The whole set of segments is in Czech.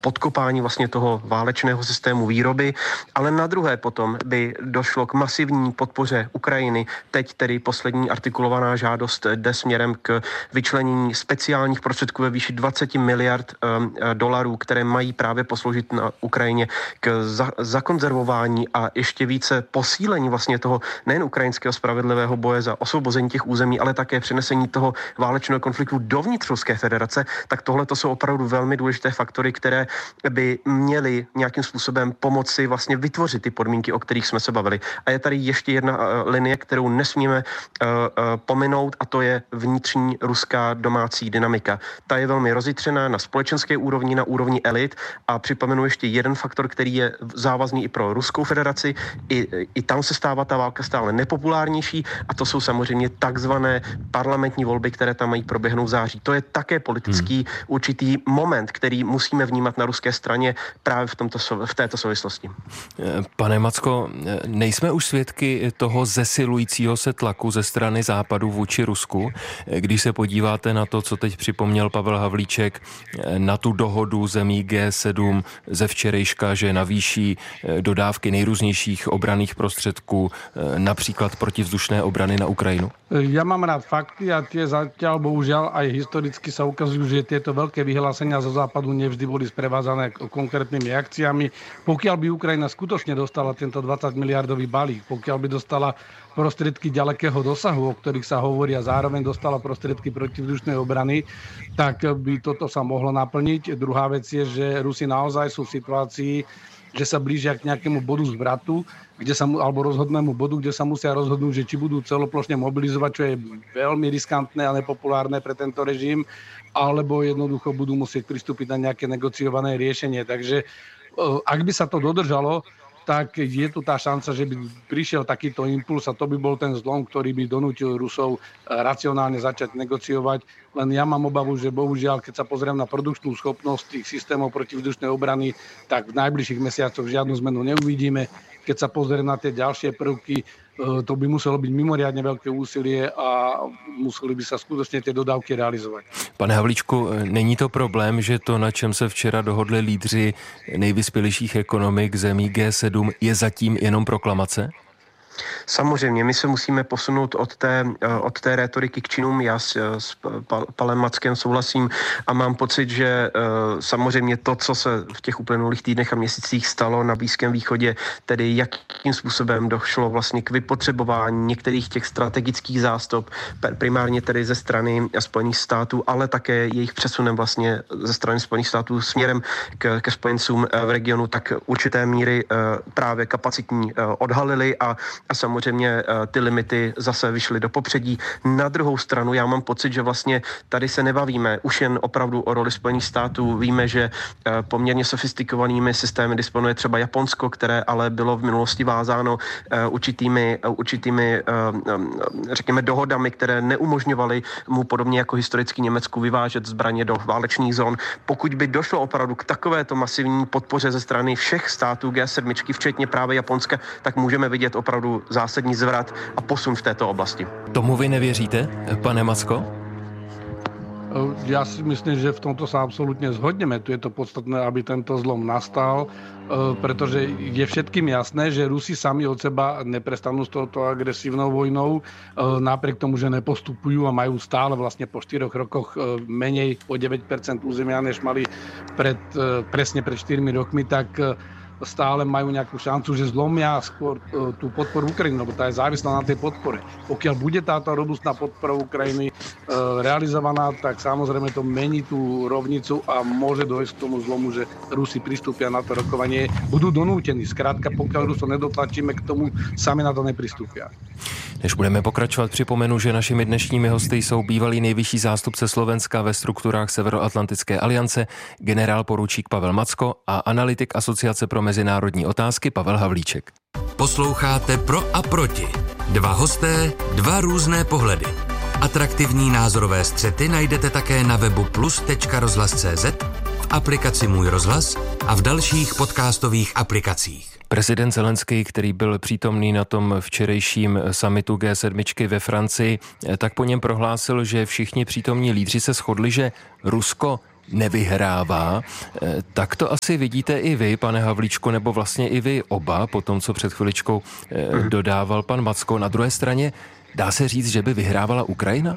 podkopání vlastně toho válečného systému výroby, ale na druhé potom by došlo k masivní podpoře Ukrajiny. Teď tedy poslední artikulovaná žádost jde směrem k vyčlenění speciálních prostředků ve výši 20 miliard dolarů, které mají právě posloužit na Ukrajině k zakonzervování a ještě více posílení vlastně toho nejen ukrajinského spravedlivého boje za osvobození těch území, ale také přenesení toho válečného konfliktu dovnitř Ruské federace. Tak tohle to jsou opravdu velmi důležité faktory, které by měly nějakým způsobem pomoci vlastně vytvořit ty podmínky, o kterých jsme se bavili. A je tady ještě jedna linie, kterou nesmíme pominout, a to je vnitřní ruská domácí dynamika. Ta je velmi rozjitřená na společenské úrovni, na úrovni elit a připomenu ještě jeden faktor, který je závazný i pro Ruskou federaci. I tam se stává ta válka stále nepopulárnější a to jsou samozřejmě takzvané parlamentní volby, které tam mají proběhnout v září. To je také politický určitý moment, který musíme vnímat na ruské straně právě v této souvislosti. Pane Macko, nejsme už svědky toho zesilujícího se tlaku ze strany Západu vůči Rusku? Když se podíváte na to, co teď připomněl Pavel Havlíček, na tu dohodu zemí G7 ze včerejška, že navýší dodávky nejrůznějších obranných prostředků, například protivzdušné obrany na Ukrajinu? Ja mám rád fakty a tie zatiaľ bohužiaľ aj historicky sa ukazujú, že tieto veľké vyhlásenia zo západu nevždy boli sprevázané konkrétnymi akciami. Pokiaľ by Ukrajina skutočne dostala tento 20 miliardový balík, pokiaľ by dostala prostriedky ďalekého dosahu, o ktorých sa hovorí, a zároveň dostala prostriedky protivzdušnej obrany, tak by toto sa mohlo naplniť. Druhá vec je, že Rusi naozaj sú v situácii, že sa blížia k nejakému bodu zvratu, alebo rozhodnému bodu, kde sa musia rozhodnúť, že či budú celoplošne mobilizovať, čo je veľmi riskantné a nepopulárne pre tento režim, alebo jednoducho budú musieť pristúpiť na nejaké negociované riešenie. Takže ak by sa to dodržalo, tak je tu tá šanca, že by prišiel takýto impuls a to by bol ten zlom, ktorý by donútil Rusov racionálne začať negociovať. Len ja mám obavu, že bohužiaľ, keď sa pozriem na produkčnú schopnosť tých systémov protivzdušnej obrany, tak v najbližších mesiacoch žiadnu zmenu neuvidíme. Keď sa pozriem na tie ďalšie prvky, to by muselo byť mimoriadne veľké úsilie a museli by sa skutočne tie dodávky realizovať. Pane Havlíčku, není to problém, že to, na čem se včera dohodli lídři nejvyspělejších ekonomik zemí G7, je zatím jenom proklamace? Samozřejmě, my se musíme posunout od té rétoriky k činům. Já s Palem Mackem souhlasím a mám pocit, že samozřejmě to, co se v těch uplynulých týdnech a měsících stalo na Blízkém východě, tedy jakým způsobem došlo vlastně k vypotřebování některých těch strategických zásob, primárně tedy ze strany Spojených států, ale také jejich přesunem vlastně ze strany Spojených států směrem ke spojencům v regionu, tak určité míry právě kapacitní odhalily a samozřejmě ty limity zase vyšly do popředí. Na druhou stranu já mám pocit, že vlastně tady se nebavíme už jen opravdu o roli Spojených států. Víme, že poměrně sofistikovanými systémy disponuje třeba Japonsko, které ale bylo v minulosti vázáno určitými řekněme dohodami, které neumožňovaly mu podobně jako historicky Německu vyvážet zbraně do válečných zón. Pokud by došlo opravdu k takovéto masivní podpoře ze strany všech států G7, včetně právě Japonska, tak můžeme vidět opravdu zásadní zvrat a posun v této oblasti. Tomu vy nevěříte, pane Macko? Ja si myslím, že v tomto sa absolútne zhodneme. Tu je to podstatné, aby tento zlom nastal, pretože je všetkým jasné, že Rusi sami od seba neprestanú s touto agresívnou vojnou, napriek tomu, že nepostupujú a majú stále vlastne po 4 rokoch menej o 9% územia, než mali presne pred 4 rokmi, tak stále majú nejakú šancu, že zlomia skôr tú podporu Ukrajiny, lebo tá je závislá na tej podpore. Pokiaľ bude táto robustná podpora Ukrajiny realizovaná, tak samozrejme to mení tú rovnicu a môže dojsť k tomu zlomu, že Rusi pristúpia na to rokovanie, budú donútení. Skrátka, pokiaľ Rusov nedotlačíme k tomu, sami na to nepristúpia. Než budeme pokračovat, připomenu, že našimi dnešními hosty jsou bývalý nejvyšší zástupce Slovenska ve strukturách Severoatlantické aliance, generál poručík Pavel Macko a analytik Asociace pro mezinárodní otázky Pavel Havlíček. Posloucháte Pro a proti. Dva hosté, dva různé pohledy. Atraktivní názorové střety najdete také na webu plus.rozhlas.cz, v aplikaci Můj rozhlas a v dalších podcastových aplikacích. Prezident Zelenský, který byl přítomný na tom včerejším summitu G7 ve Francii, tak po něm prohlásil, že všichni přítomní lídři se shodli, že Rusko nevyhrává. Tak to asi vidíte i vy, pane Havlíčku, nebo vlastně i vy oba, po tom, co před chviličkou dodával pan Macko. Na druhé straně dá se říct, že by vyhrávala Ukrajina?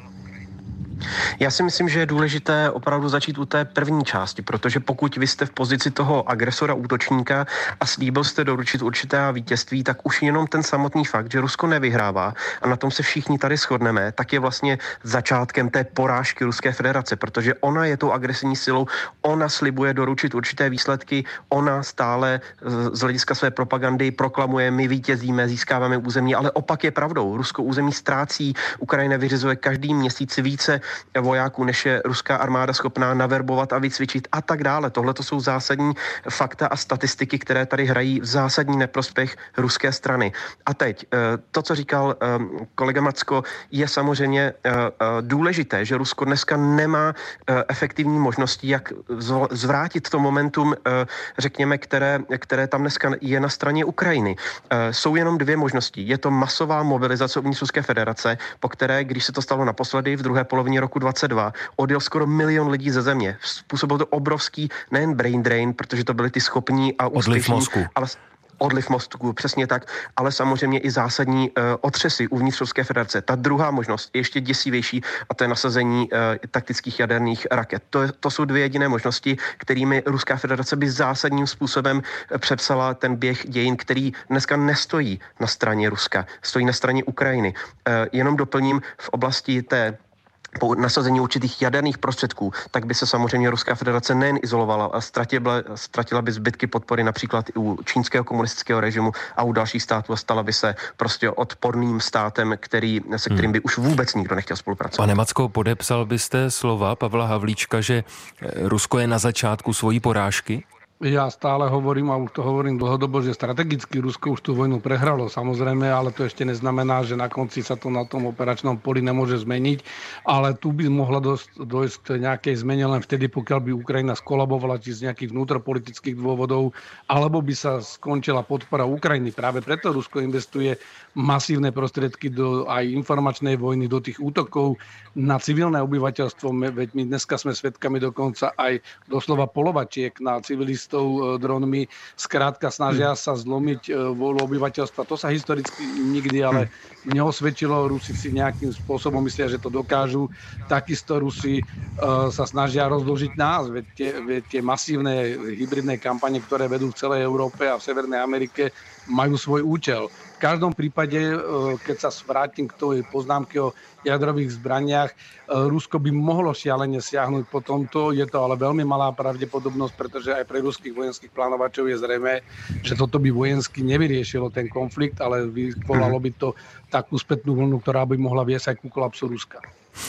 Já si myslím, že je důležité opravdu začít u té první části, protože pokud vy jste v pozici toho agresora, útočníka a slíbil jste doručit určité vítězství, tak už jenom ten samotný fakt, že Rusko nevyhrává a na tom se všichni tady shodneme, tak je vlastně začátkem té porážky Ruské federace, protože ona je tou agresivní silou, ona slibuje doručit určité výsledky, ona stále z hlediska své propagandy proklamuje, my vítězíme, získáváme území, ale opak je pravdou. Rusko území ztrácí, Ukrajina vyřizuje každý měsíc více vojáků, než je ruská armáda schopná naverbovat a vycvičit a tak dále. Tohle to jsou zásadní fakta a statistiky, které tady hrají v zásadní neprospěch ruské strany. A teď, to, co říkal kolega Macko, je samozřejmě důležité, že Rusko dneska nemá efektivní možnosti, jak zvrátit to momentum, řekněme, které tam dneska je na straně Ukrajiny. Jsou jenom dvě možnosti. Je to masová mobilizace uvnitř Ruské federace, po které, když se to stalo naposledy v druhé polovině roku 2022, odjel skoro 1 milion lidí ze země. Způsobil to obrovský nejen brain drain, protože to byli ty schopní a úspěšní, ale odliv mozku, přesně tak, ale samozřejmě i zásadní otřesy uvnitř Ruské federace. Ta druhá možnost je ještě děsivější a to je nasazení taktických jaderných raket. To jsou dvě jediné možnosti, kterými Ruská federace by zásadním způsobem přepsala ten běh dějin, který dneska nestojí na straně Ruska, stojí na straně Ukrajiny. Jenom doplním v oblasti té po nasazení určitých jaderných prostředků, tak by se samozřejmě Ruská federace nejen izolovala, a ztratila by zbytky podpory například i u čínského komunistického režimu a u dalších států a stala by se prostě odporným státem, se kterým by už vůbec nikdo nechtěl spolupracovat. Pane Macko, podepsal byste slova Pavla Havlíčka, že Rusko je na začátku svojí porážky? Ja stále hovorím, a už to hovorím dlhodobo, že strategicky Rusko už tú vojnu prehralo, samozrejme, ale to ešte neznamená, že na konci sa to na tom operačnom poli nemôže zmeniť, ale tu by mohla dojsť nejakej zmene len vtedy, pokiaľ by Ukrajina skolabovala, či z nejakých vnútropolitických dôvodov, alebo by sa skončila podpora Ukrajiny. Práve preto Rusko investuje masívne prostriedky do aj informačnej vojny, do tých útokov na civilné obyvateľstvo. Veď my dneska sme svedkami dokonca aj doslova polovačiek na civilistov dronmi. Skrátka snažia sa zlomiť vôľu obyvateľstva. To sa historicky nikdy ale neosvedčilo. Rusi si nejakým spôsobom myslia, že to dokážu. Takisto Rusi sa snažia rozdĺžiť nás. Veď tie masívne hybridné kampane, ktoré vedú v celej Európe a v Severnej Amerike, majú svoj účel. V každom prípade, keď sa vrátim k tej poznámke o jadrových zbraniach, Rusko by mohlo šialene siahnuť po tomto. Je to ale veľmi malá pravdepodobnosť, pretože aj pre ruských vojenských plánovačov je zrejmé, že toto by vojensky nevyriešilo ten konflikt, ale vyvolalo by to takú spätnú vlnu, ktorá by mohla viesť aj ku kolapsu Ruska.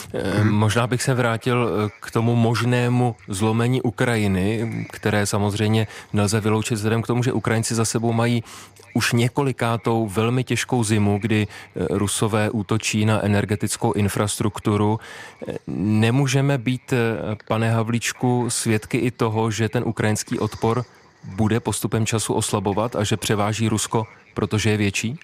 Možná bych se vrátil k tomu možnému zlomení Ukrajiny, které samozřejmě nelze vyloučit vzhledem k tomu, že Ukrajinci za sebou mají už několikátou velmi těžkou zimu, kdy Rusové útočí na energetickou infrastrukturu. Nemůžeme být, pane Havlíčku, svědky i toho, že ten ukrajinský odpor bude postupem času oslabovat a že převáží Rusko, protože je větší?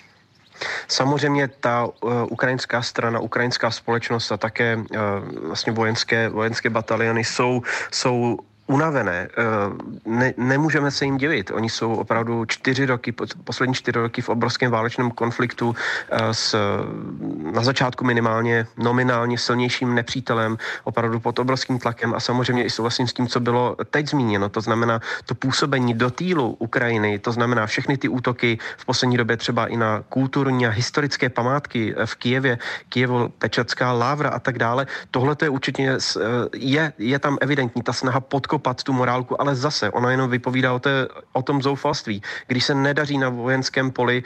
Samozřejmě ta ukrajinská strana, ukrajinská společnost a také vlastně vojenské bataliony jsou unavené. Nemůžeme se jim divit. Oni jsou opravdu poslední 4 roky v obrovském válečném konfliktu na začátku minimálně nominálně silnějším nepřítelem, opravdu pod obrovským tlakem a samozřejmě i souhlasím s tím, co bylo teď zmíněno. To znamená to působení do týlu Ukrajiny, to znamená všechny ty útoky v poslední době třeba i na kulturní a historické památky v Kyjevě, Kijevo-Pečerská lávra a tak dále. Tohle to je určitě, je tam evidentní ta snaha podkopat tu morálku, ale zase ona jenom vypovídá o tom zoufalství. Když se nedaří na vojenském poli,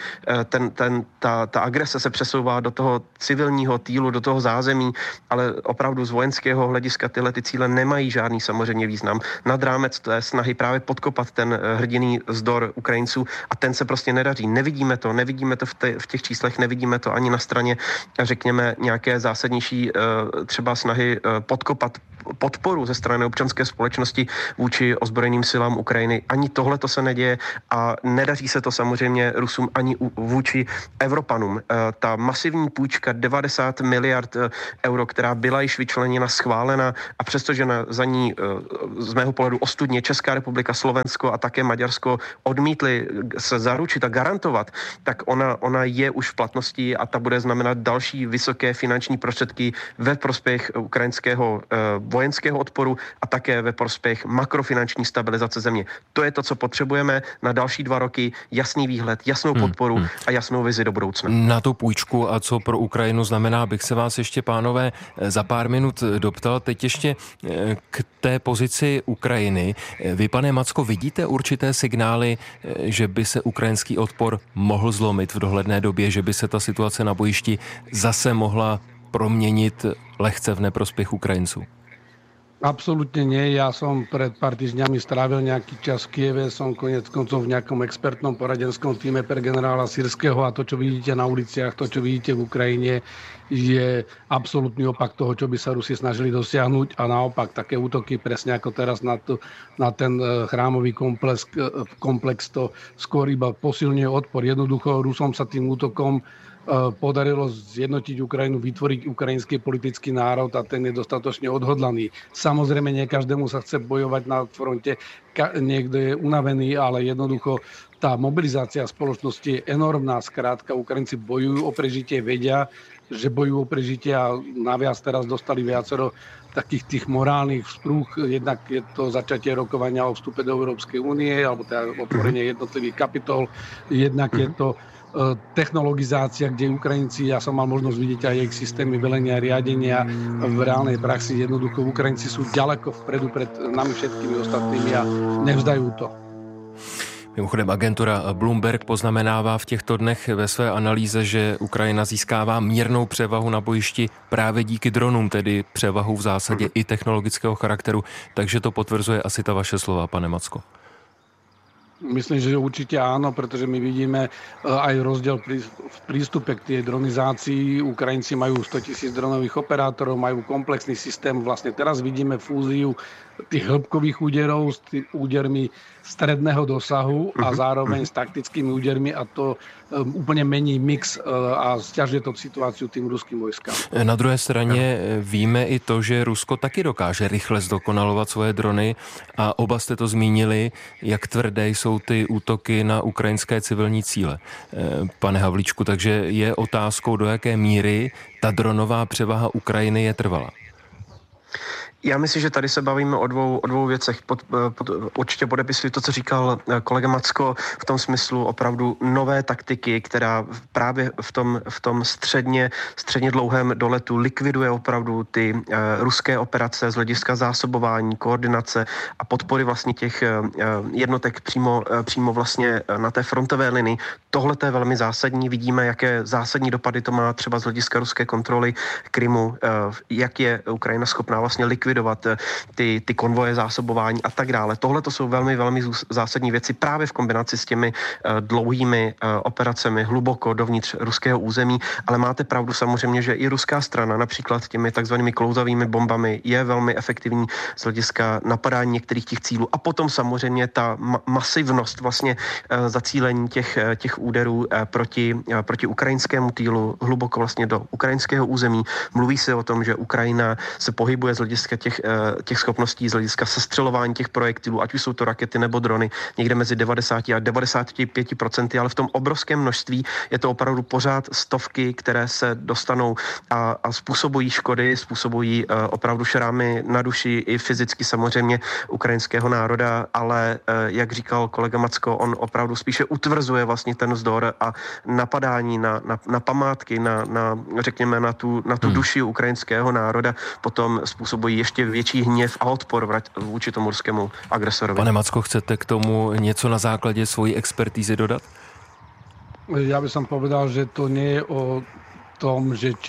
ta agrese se přesouvá do toho civilního týlu, do toho zázemí, ale opravdu z vojenského hlediska tyhle ty cíle nemají žádný samozřejmě význam. Nad rámec té snahy právě podkopat ten hrdinný vzdor Ukrajinců a ten se prostě nedaří. Nevidíme to v těch číslech, nevidíme to ani na straně, řekněme, nějaké zásadnější třeba snahy podkopat podporu ze strany občanské společnosti vůči ozbrojeným silám Ukrajiny. Ani tohle to se neděje a nedaří se to samozřejmě Rusům ani vůči Evropanům. Ta masivní půjčka 90 miliard euro, která byla již vyčleněna, schválena a přestože za ní z mého pohledu ostudně Česká republika, Slovensko a také Maďarsko odmítli se zaručit a garantovat, tak ona je už v platnosti a ta bude znamenat další vysoké finanční prostředky ve prospěch ukrajinského vojenského odporu a také ve prospěch makrofinanční stabilizace země. To je to, co potřebujeme na další 2 roky, jasný výhled, jasnou podporu a jasnou vizi do budoucna. Na tu půjčku a co pro Ukrajinu znamená, bych se vás ještě, pánové, za pár minut doptal. Teď ještě k té pozici Ukrajiny. Vy, pane Macko, vidíte určité signály, že by se ukrajinský odpor mohl zlomit v dohledné době, že by se ta situace na bojišti zase mohla proměnit lehce v neprospěch Ukrajinců? Absolútne nie. Ja som pred pár týždňami strávil nejaký čas v Kieve, som konec koncov v nejakom expertnom poradenskom týme pre generála Sýrskeho a to, čo vidíte na uliciach, to, čo vidíte v Ukrajine, je absolútny opak toho, čo by sa Rusi snažili dosiahnuť a naopak také útoky presne ako teraz na ten chrámový komplex to skôr iba posilňuje odpor. Jednoducho Rusom sa tým útokom podarilo zjednotiť Ukrajinu, vytvoriť ukrajinský politický národ a ten je dostatočne odhodlaný. Samozrejme, nie každému sa chce bojovať na fronte, niekto je unavený, ale jednoducho tá mobilizácia spoločnosti je enormná. Skrátka, Ukrajinci bojujú o prežitie, vedia, že bojujú o prežitie a naviac teraz dostali viacero takých tých morálnych vzprúh. Jednak je to začatie rokovania o vstupe do Európskej únie, alebo teda otvorenie jednotlivých kapitol. Jednak je to technologizácia, kde Ukrajinci, ja som mal možnosť vidieť aj ich systémy velenia a riadenia v reálnej praxi. Jednoducho Ukrajinci sú ďaleko vpredu pred nami všetkými ostatnými a nevzdajú to. Mimochodem agentura Bloomberg poznamenává v těchto dnech ve své analýze, že Ukrajina získává mírnou převahu na bojišti právě díky dronům, tedy převahu v zásadě i technologického charakteru. Takže to potvrzuje asi ta vaše slova, pane Macko. Myslím, že určite áno, pretože my vidíme aj rozdiel v prístupe k tej dronizácii. Ukrajinci majú 100 000 dronových operátorov, majú komplexný systém. Vlastne teraz vidíme fúziu tých hĺbkových úderov s tými údermi stredného dosahu a zároveň s taktickými údermi a to úplně mení mix a sťažuje to situáciu tým ruským vojskám. Na druhé straně víme i to, že Rusko taky dokáže rychle zdokonalovat svoje drony a oba jste to zmínili, jak tvrdé jsou ty útoky na ukrajinské civilní cíle. Pane Havlíčku, takže je otázkou, do jaké míry ta dronová převaha Ukrajiny je trvalá. Já myslím, že tady se bavíme o dvou věcech. Určitě podepisuji to, co říkal kolega Macko, v tom smyslu opravdu nové taktiky, která právě v tom středně dlouhém doletu likviduje opravdu ty ruské operace z hlediska zásobování, koordinace a podpory vlastně těch jednotek přímo vlastně na té frontové linii. Tohle je velmi zásadní. Vidíme, jaké zásadní dopady to má třeba z hlediska ruské kontroly Krymu, jak je Ukrajina schopná vlastně likvidovat ty konvoje zásobování a tak dále. Tohle to jsou velmi, velmi zásadní věci právě v kombinaci s těmi dlouhými operacemi hluboko dovnitř ruského území, ale máte pravdu samozřejmě, že i ruská strana například těmi takzvanými klouzavými bombami je velmi efektivní z hlediska napadání některých těch cílů a potom samozřejmě ta masivnost vlastně zacílení těch úderů proti ukrajinskému týlu hluboko vlastně do ukrajinského území. Mluví se o tom, že Ukrajina se pohybuje z hlediska těch schopností, z hlediska sestřelování těch projektilů, ať už jsou to rakety nebo drony, někde mezi 90 a 95%, ale v tom obrovském množství je to opravdu pořád stovky, které se dostanou a způsobují škody, způsobují opravdu šrámy na duši i fyzicky samozřejmě ukrajinského národa, ale jak říkal kolega Macko, on opravdu spíše utvrzuje vlastně ten vzdor a napadání na památky, řekněme na tu duši ukrajinského národa potom způsobují ještě větší hněv a odpor vůči tomu ruskému agresorovi. Pane Macko, chcete k tomu něco na základě svojí expertízy dodat? Ja by som povedal, že to nie je o tom, že či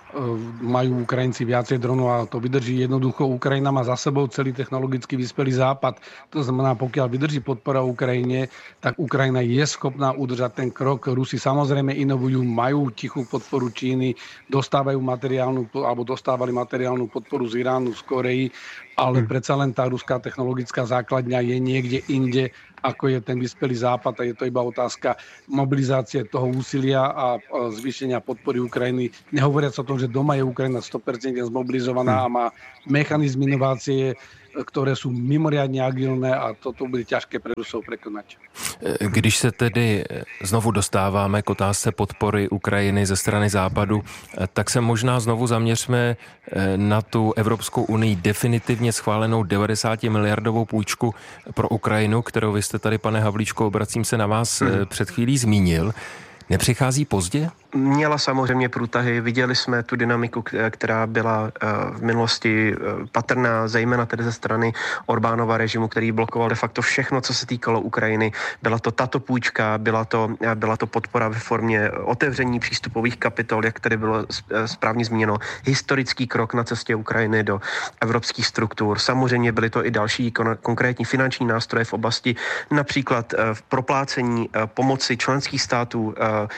majú Ukrajinci viacej dronov a to vydrží. Jednoducho Ukrajina má za sebou celý technologicky vyspelý západ. To znamená, pokiaľ vydrží podpora Ukrajine, tak Ukrajina je schopná udržať ten krok. Rusi samozrejme inovujú, majú tichú podporu Číny, dostávali materiálnu podporu z Iránu, z Koreji, ale predsa len tá ruská technologická základňa je niekde inde, ako je ten vyspelý západ, a je to iba otázka mobilizácie toho úsilia a zvýšenia podpory Ukrajiny. Nehovoriac o tom, že doma je Ukrajina 100% zmobilizovaná a má mechanizmy inovácie, ktoré sú mimoriadne agilné, a toto bude ťažké pre Rusov prekonať. Když se tedy znovu dostáváme k otázce podpory Ukrajiny ze strany západu, tak se možná znovu zaměřme na tu Evropskou unii definitivně schválenou 90 miliardovou půjčku pro Ukrajinu, kterou vy jste tady, pane Havlíčku, obracím se na vás, před chvílí zmínil. Nepřichází pozdě? Měla samozřejmě průtahy, viděli jsme tu dynamiku, která byla v minulosti patrná, zejména tedy ze strany Orbánova režimu, který blokoval de facto všechno, co se týkalo Ukrajiny. Byla to tato půjčka, byla to podpora ve formě otevření přístupových kapitol, jak tady bylo správně zmíněno, historický krok na cestě Ukrajiny do evropských struktur. Samozřejmě byly to i další konkrétní finanční nástroje v oblasti například v proplácení pomoci členských států,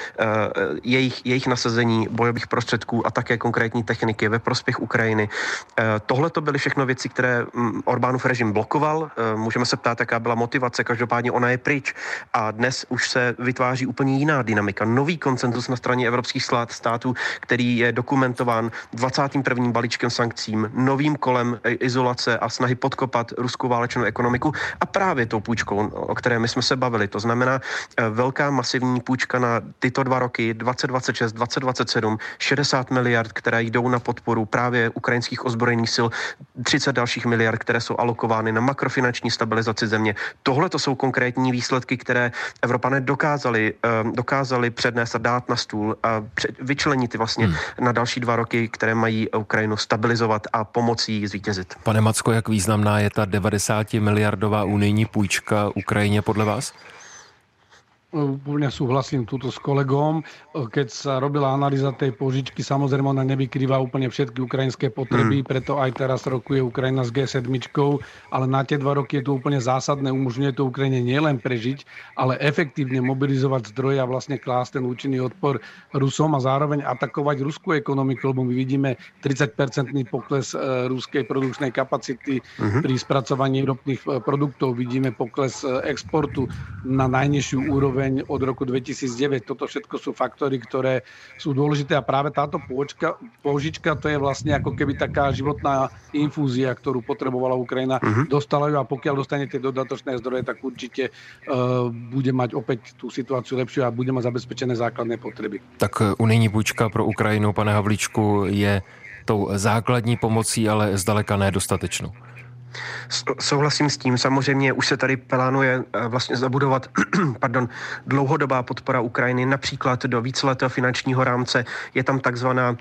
jejich nasazení bojových prostředků a také konkrétní techniky ve prospěch Ukrajiny. Tohle to byly všechno věci, které Orbánův režim blokoval. Můžeme se ptát, jaká byla motivace, každopádně ona je pryč a dnes už se vytváří úplně jiná dynamika. Nový konsenzus na straně evropských států, který je dokumentován 21. balíčkem sankcím, novým kolem izolace a snahy podkopat ruskou válečnou ekonomiku a právě tou půjčkou, o které my jsme se bavili. To znamená velká masivní půjčka na tyto 2 roky, 2026, 2027, 60 miliard, které jdou na podporu právě ukrajinských ozbrojených sil, 30 dalších miliard, které jsou alokovány na makrofinanční stabilizaci země. Tohle to jsou konkrétní výsledky, které Evropané dokázali přednést a dát na stůl a vyčlenit vlastně na další 2 roky, které mají Ukrajinu stabilizovat a pomoci jí zvítězit. Pane Macko, jak významná je ta 90 miliardová unijní půjčka Ukrajině podle vás? Úplne súhlasím túto s kolegom. Keď sa robila analýza tej požičky, samozrejme ona nevykrýva úplne všetky ukrajinské potreby, preto aj teraz rokuje Ukrajina s G7, ale na tie 2 roky je to úplne zásadné, umožňuje to Ukrajine nielen prežiť, ale efektívne mobilizovať zdroje a vlastne klásť ten účinný odpor Rusom a zároveň atakovať ruskú ekonomiku, lebo my vidíme 30% pokles ruskej produkčnej kapacity pri spracovaní ropných produktov, vidíme pokles exportu na najnižšiu úroveň od roku 2009. Toto všetko sú faktory, ktoré sú dôležité a práve táto pôžička to je vlastne ako keby taká životná infúzia, ktorú potrebovala Ukrajina. Dostala ju a pokiaľ dostane tie dodatočné zdroje, tak určite bude mať opäť tú situáciu lepšiu a bude mať zabezpečené základné potreby. Tak unijní půjčka pro Ukrajinu, pane Havlíčku, je tou základní pomocí, ale zdaleka nedostatečnou. Souhlasím s tím. Samozřejmě už se tady plánuje vlastně zabudovat dlouhodobá podpora Ukrajiny, například do víceletého finančního rámce. Je tam takzvaná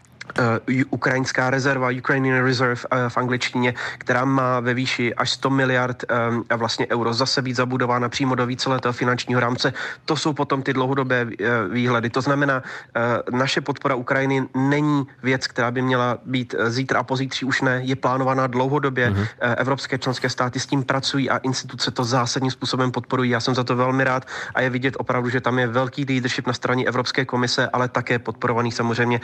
ukrajinská rezerva, Ukrainian Reserve v angličtině, která má ve výši až 100 miliard vlastně euro zase být zabudována přímo do víceletého finančního rámce. To jsou potom ty dlouhodobé výhledy. To znamená, naše podpora Ukrajiny není věc, která by měla být zítra a pozítří už ne, je plánovaná dlouhodobě. Evropské členské státy s tím pracují a instituce to zásadním způsobem podporují. Já jsem za to velmi rád a je vidět opravdu, že tam je velký leadership na straně Evropské komise, ale také podporovaný samozřejmě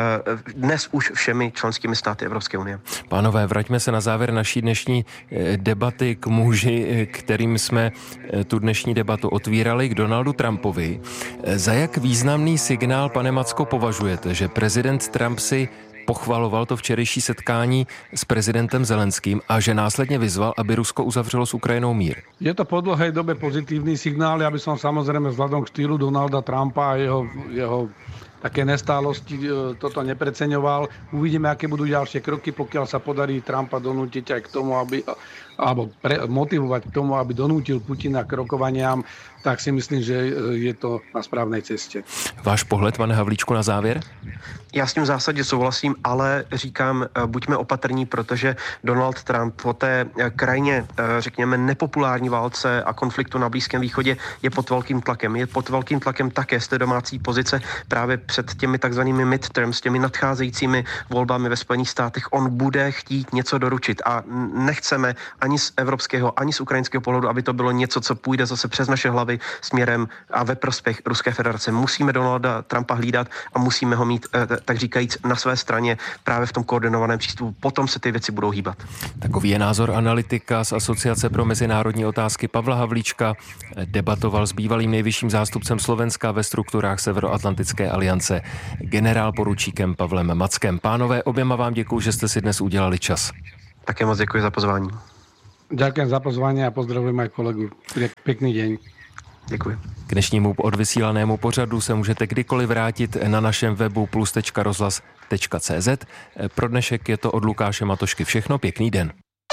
dnes už všemi členskými státy Evropské unie. Pánové, vraťme se na závěr naší dnešní debaty k muži, kterým jsme tu dnešní debatu otvírali, k Donaldu Trumpovi. Za jak významný signál, pane Macko, považujete, že prezident Trump si pochvaloval to včerejší setkání s prezidentem Zelenským a že následně vyzval, aby Rusko uzavřelo s Ukrajinou mír? Je to po dlhej dobe pozitívny signál. Ja by som samozrejme vzhľadom k štýlu Donalda Trumpa a jeho také nestálosti toto nepreceňoval. Uvidíme, aké budú ďalšie kroky, pokiaľ sa podarí Trumpa donútiť aj k tomu, aby alebo motivovať k tomu, aby donútil Putina k rokovaniam, tak si myslím, že je to na správnej ceste. Váš pohled, pane Havlíčku, na závěr? Já s tím v zásadě souhlasím, ale říkám, buďme opatrní, protože Donald Trump po té krajně, řekněme, nepopulární válce a konfliktu na Blízkém východě je pod velkým tlakem. Je pod velkým tlakem také z té domácí pozice právě před těmi takzvanými midterms, těmi nadcházejícími volbami ve Spojených státech. On bude chtít něco doručit a nechceme ani z evropského, ani z ukrajinského pohledu, aby to bylo něco, co půjde zase přes naše hlavy směrem a ve prospěch Ruské federace. Musíme Donalda Trumpa hlídat a musíme ho mít, tak říkajíc, na své straně právě v tom koordinovaném přístupu. Potom se ty věci budou hýbat. Takový je názor analytika z Asociace pro mezinárodní otázky Pavla Havlíčka. Debatoval s bývalým nejvyšším zástupcem Slovenska ve strukturách Severoatlantické aliance generálporučíkem Pavlem Mackem. Pánové, oběma vám děkuju, že jste si dnes udělali čas. Také moc děkuji za pozvání. Ďakujem za pozvání a pozdravujem aj kolegu. Pekný deň. Děkuji. K dnešnímu odvysílanému pořadu se můžete kdykoliv vrátit na našem webu plus.rozhlas.cz. Pro dnešek je to od Lukáše Matošky všechno. Pěkný den.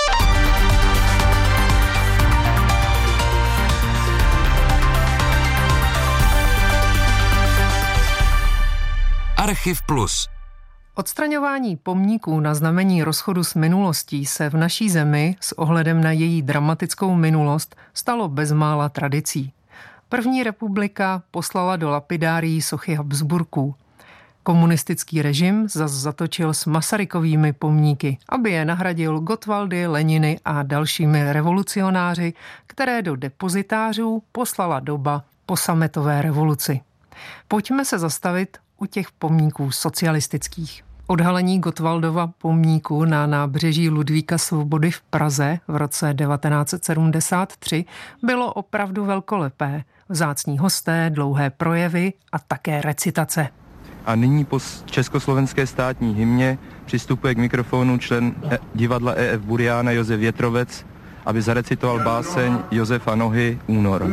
Archiv Plus. Odstraňování pomníků na znamení rozchodu s minulostí se v naší zemi s ohledem na její dramatickou minulost stalo bezmála tradicí. První republika poslala do lapidárií sochy Habsburků. Komunistický režim zas zatočil s Masarykovými pomníky, aby je nahradil Gottwaldy, Leniny a dalšími revolucionáři, které do depozitářů poslala doba po sametové revoluci. Pojďme se zastavit u těch pomníků socialistických. Odhalení Gottwaldova pomníku na nábřeží Ludvíka Svobody v Praze v roce 1973 bylo opravdu velkolepé. Vzácní hosté, dlouhé projevy a také recitace. A nyní po československé státní hymně přistupuje k mikrofonu člen divadla EF Buriana Josef Větrovec, aby zarecitoval báseň Josefa Nohy Únor.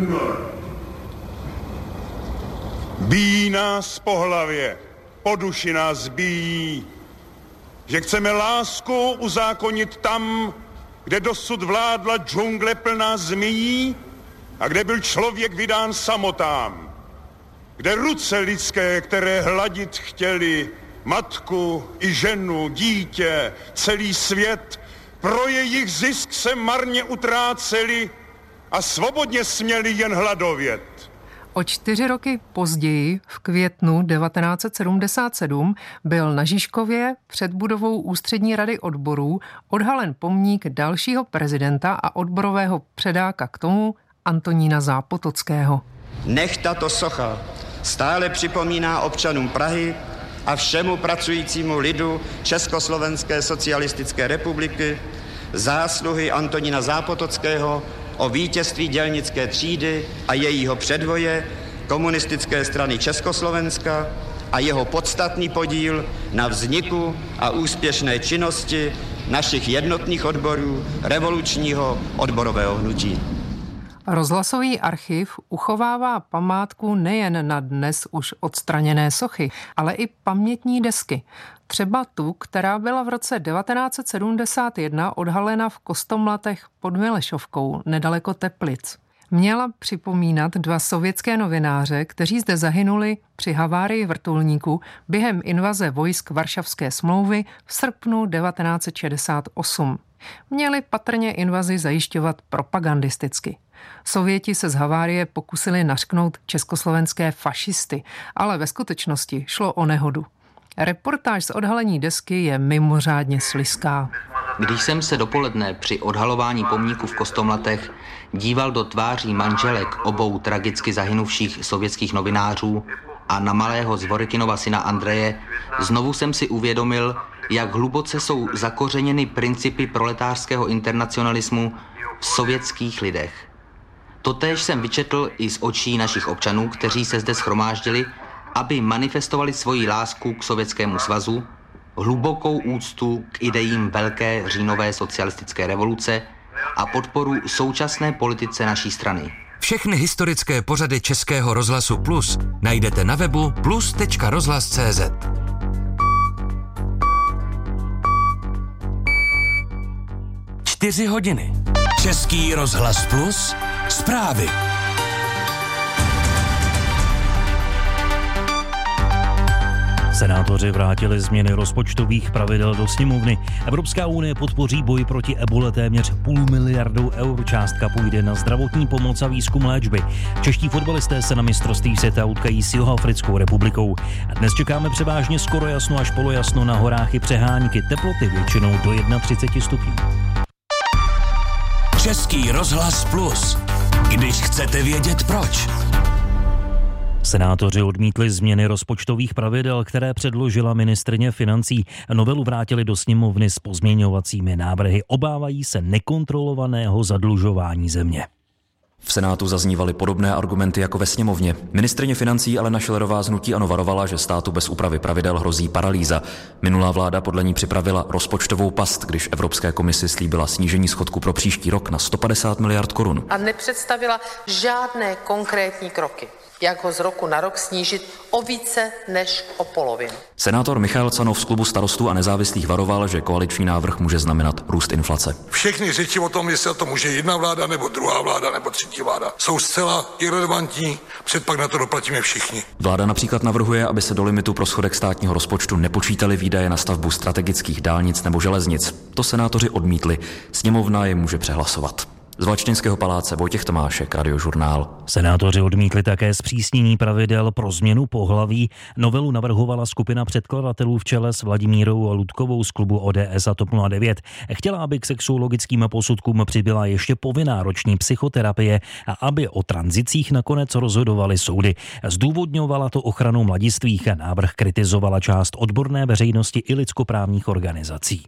Bíjí nás po hlavě, po duši nás bíjí, že chceme lásku uzákonit tam, kde dosud vládla džungle plná zmijí a kde byl člověk vydán samotám, kde ruce lidské, které hladit chtěli matku i ženu, dítě, celý svět, pro jejich zisk se marně utráceli a svobodně směli jen hladovět. O 4 roky později, v květnu 1977, byl na Žižkově před budovou Ústřední rady odborů odhalen pomník dalšího prezidenta a odborového předáka k tomu Antonína Zápotockého. Nech tato socha stále připomíná občanům Prahy a všemu pracujícímu lidu Československé socialistické republiky zásluhy Antonína Zápotockého o vítězství dělnické třídy a jejího předvoje Komunistické strany Československa a jeho podstatný podíl na vzniku a úspěšné činnosti našich jednotných odborů revolučního odborového hnutí. Rozhlasový archiv uchovává památku nejen na dnes už odstraněné sochy, ale i pamětní desky. Třeba tu, která byla v roce 1971 odhalena v Kostomlatech pod Milešovkou, nedaleko Teplic. Měla připomínat 2 sovětské novináře, kteří zde zahynuli při havárii vrtulníku během invaze vojsk Varšavské smlouvy v srpnu 1968. Měli patrně invazi zajišťovat propagandisticky. Sověti se z havárie pokusili nařknout československé fašisty, ale ve skutečnosti šlo o nehodu. Reportáž z odhalení desky je mimořádně slizká. Když jsem se dopoledne při odhalování pomníku v Kostomlatech díval do tváří manželek obou tragicky zahynuvších sovětských novinářů a na malého Zvorykynova syna Andreje, znovu jsem si uvědomil, jak hluboce jsou zakořeněny principy proletářského internacionalismu v sovětských lidech. Totéž jsem vyčetl i z očí našich občanů, kteří se zde shromáždili, aby manifestovali svoji lásku k Sovětskému svazu, hlubokou úctu k idejím velké říjnové socialistické revoluce a podporu současné politice naší strany. Všechny historické pořady Českého rozhlasu Plus najdete na webu plus.rozhlas.cz. 4 hodiny. Český rozhlas Plus, zprávy. Senátoři vrátili změny rozpočtových pravidel do sněmovny. Evropská unie podpoří boj proti ebole téměř 500 miliardů eur. Částka půjde na zdravotní pomoc a výzkum léčby. Čeští fotbalisté se na mistrovství světa utkají s Jihoafrickou republikou. A dnes čekáme převážně skoro jasno až polojasno, na horách i přehánky. Teploty většinou do 31 stupňů. Český rozhlas Plus. Když chcete vědět proč. Senátoři odmítli změny rozpočtových pravidel, které předložila ministryně financí. Novelu vrátili do sněmovny s pozměňovacími návrhy. Obávají se nekontrolovaného zadlužování země. V Senátu zaznívaly podobné argumenty jako ve sněmovně. Ministryně financí Alena Schillerová z hnutí ANO varovala, že státu bez úpravy pravidel hrozí paralýza. Minulá vláda podle ní připravila rozpočtovou past, když Evropské komisi slíbila snížení schodku pro příští rok na 150 miliard korun. A nepředstavila žádné konkrétní kroky, jak ho z roku na rok snížit o více než o polovinu. Senátor Michael Canov z klubu Starostů a nezávislých varoval, že koaliční návrh může znamenat růst inflace. Všechny řeči o tom, jestli to může jedna vláda, nebo druhá vláda, nebo třetí vláda, jsou zcela irelevantní, předpak na to doplatíme všichni. Vláda například navrhuje, aby se do limitu pro schodek státního rozpočtu nepočítaly výdaje na stavbu strategických dálnic nebo železnic. To senátoři odmítli. Sněmovna je může přehlasovat. Z Valštejnského paláce Vojtěch Tomášek, Radiožurnál. Senátoři odmítli také zpřísnění pravidel pro změnu pohlaví. Novelu navrhovala skupina předkladatelů v čele s Vladimírou Ludkovou z klubu ODS a TOP 09. Chtěla, aby k sexuologickým posudkům přibyla ještě povinná roční psychoterapie a aby o tranzicích nakonec rozhodovaly soudy. Zdůvodňovala to ochranou mladistvých a návrh kritizovala část odborné veřejnosti i lidskoprávních organizací.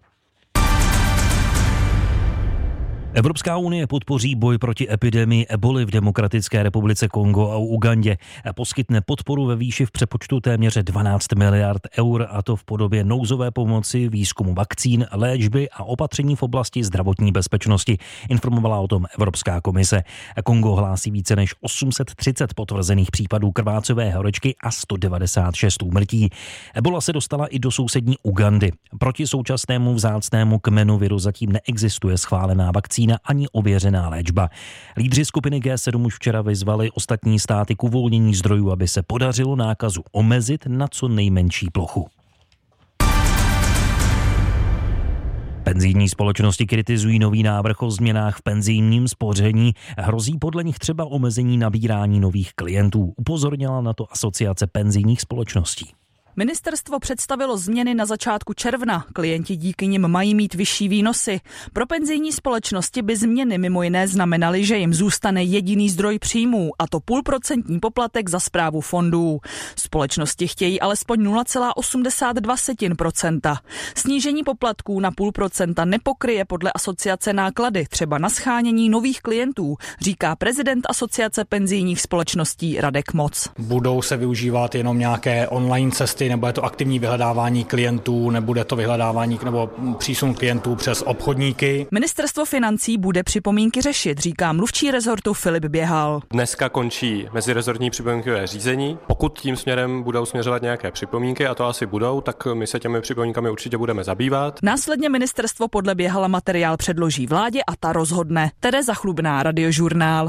Evropská unie podpoří boj proti epidemii eboly v Demokratické republice Kongo a Ugandě. Poskytne podporu ve výši v přepočtu téměř 12 miliard eur, a to v podobě nouzové pomoci, výzkumu vakcín, léčby a opatření v oblasti zdravotní bezpečnosti. Informovala o tom Evropská komise. Kongo hlásí více než 830 potvrzených případů krvácové horečky a 196 úmrtí. Ebola se dostala i do sousední Ugandy. Proti současnému vzácnému kmenu viru zatím neexistuje schválená vakcína ani ověřená léčba. Lídři skupiny G7 už včera vyzvali ostatní státy k uvolnění zdrojů, aby se podařilo nákazu omezit na co nejmenší plochu. Penzijní společnosti kritizují nový návrh o změnách v penzijním spoření. Hrozí podle nich třeba omezení nabírání nových klientů. Upozornila na to Asociace penzijních společností. Ministerstvo představilo změny na začátku června. Klienti díky nim mají mít vyšší výnosy. Pro penzijní společnosti by změny mimo jiné znamenaly, že jim zůstane jediný zdroj příjmů, a to 0,5% poplatek za správu fondů. Společnosti chtějí alespoň 0,82%. Snížení poplatků na 0,5% nepokryje podle asociace náklady, třeba na shánění nových klientů, říká prezident Asociace penzijních společností Radek Moc. Budou se využívat jenom nějaké online cesty, nebo je to aktivní vyhledávání klientů, nebude to vyhledávání nebo přísun klientů přes obchodníky. Ministerstvo financí bude připomínky řešit, říká mluvčí rezortu Filip Běhal. Dneska končí mezirezortní připomínkové řízení. Pokud tím směrem budou směřovat nějaké připomínky, a to asi budou, tak my se těmi připomínkami určitě budeme zabývat. Následně ministerstvo podle Běhala materiál předloží vládě a ta rozhodne. Tereza Chlubná, Radiožurnál.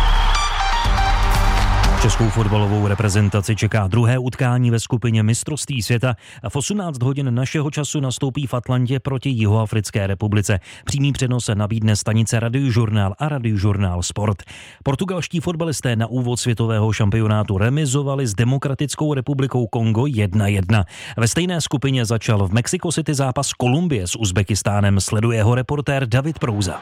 Českou fotbalovou reprezentaci čeká druhé utkání ve skupině mistrovství světa. V 18 hodin našeho času nastoupí v Atlantě proti Jihoafrické republice. Přímý přenos nabídne stanice Radiožurnál a Radiožurnál Sport. Portugalští fotbalisté na úvod světového šampionátu remizovali s Demokratickou republikou Kongo 1-1. Ve stejné skupině začal v Mexico City zápas Kolumbie s Uzbekistánem. Sleduje ho reportér David Prouza.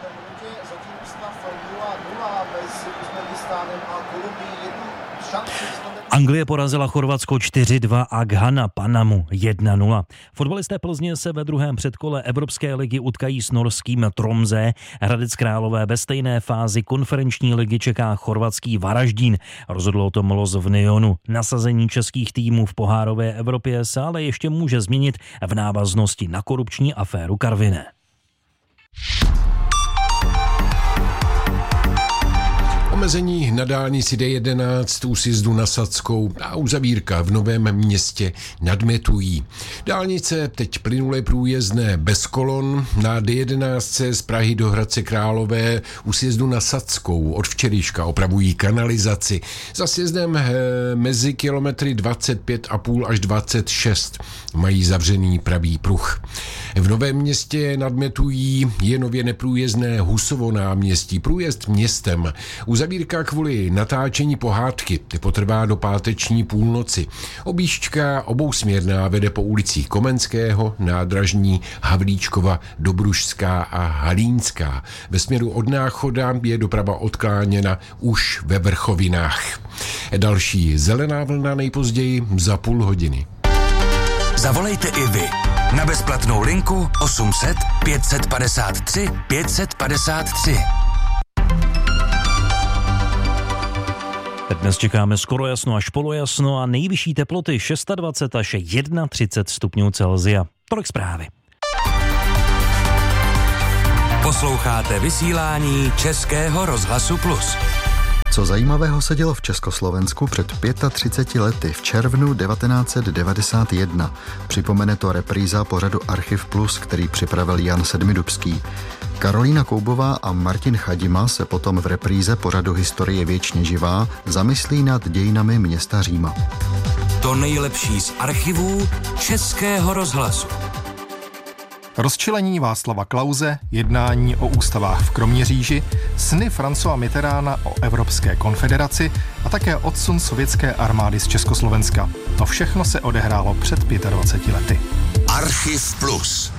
Anglie porazila Chorvatsko 4-2 a Ghana Panamu 1-0. Fotbalisté Plzně se ve druhém předkole Evropské ligy utkají s norským Tromsø. Hradec Králové ve stejné fázi konferenční ligy čeká chorvatský Varaždín. Rozhodlo o tom los v Nyonu. Nasazení českých týmů v pohárové Evropě se ale ještě může změnit v návaznosti na korupční aféru Karviné. Omezení na dálnici D11 u sjezdu na Sadskou a uzavírka v Novém Městě nad Metují. Dálnice teď plynule průjezdné bez kolon. Na D11 z Prahy do Hradce Králové u sjezdu na Sadskou od včerejška opravují kanalizaci. Za sjezdem mezi kilometry 25,5 až 26 mají zavřený pravý pruh. V Novém Městě nad Metují je nově neprůjezdné Husovo náměstí. Průjezd městem. Uzavírka kvůli natáčení pohádky potrvá do páteční půlnoci. Objížďka obousměrná vede po ulicích Komenského, Nádražní, Havlíčkova, Dobrušská a Halínská. Ve směru od Náchoda je doprava odkláněna už ve Vrchovinách. Další zelená vlna nejpozději za půl hodiny. Zavolejte i vy na bezplatnou linku 800 553 553. Dnes čekáme skoro jasno až polojasno a nejvyšší teploty 26 až 31 stupňů Celsia. Tolik zprávy. Posloucháte vysílání Českého rozhlasu Plus. Co zajímavého se dělo v Československu před 35 lety v červnu 1991? Připomene to repríza pořadu Archiv Plus, který připravil Jan Sedmidubský. Karolína Koubová a Martin Chadima se potom v repríze pořadu Historie věčně živá zamyslí nad dějinami města Říma. To nejlepší z archivů Českého rozhlasu. Rozčilení Václava Klause, jednání o ústavách v Kroměříži, sny Françoise Mitterranda o Evropské konfederaci a také odsun sovětské armády z Československa. To všechno se odehrálo před 25 lety. Archiv Plus.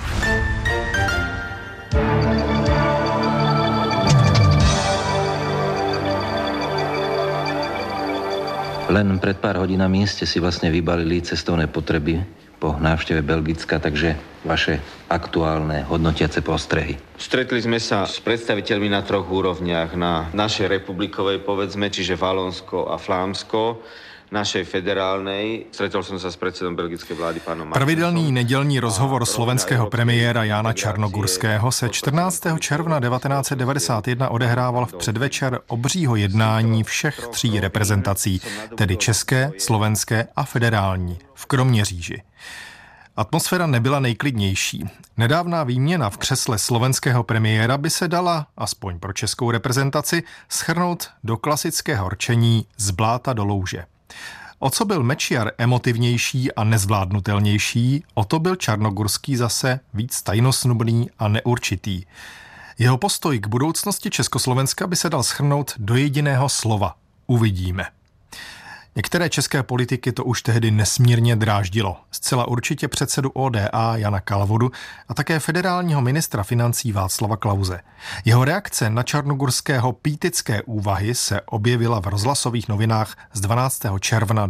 Len pred pár hodinami ste si vlastne vybalili cestovné potreby po návšteve Belgicka, takže vaše aktuálne hodnotiace postrehy. Stretli sme sa s predstaviteľmi na troch úrovniach. Na našej republikovej, povedzme, čiže Valonsko a Flámsko, našej federálnej. Stretol som sa s predsedom belgické vlády pánom Martinsom. Pravidelný nedělní rozhovor slovenského premiéra Jána Čarnogurského se 14. června 1991 odehrával v předvečer obřího jednání všech tří reprezentací, tedy české, slovenské a federální, v Kroměříži. Atmosféra nebyla nejklidnější. Nedávná výměna v křesle slovenského premiéra by se dala, aspoň pro českou reprezentaci, shrnout do klasického rčení z bláta do louže. O co byl Mečiar emotivnější a nezvládnutelnější, o to byl Čarnogurský zase víc tajnosnubný a neurčitý. Jeho postoj k budoucnosti Československa by se dal shrnout do jediného slova. Uvidíme. Některé české politiky to už tehdy nesmírně dráždilo. Zcela určitě předsedu ODA Jana Kalvodu a také federálního ministra financí Václava Klause. Jeho reakce na Čarnogurského pítické úvahy se objevila v rozhlasových novinách z 12. června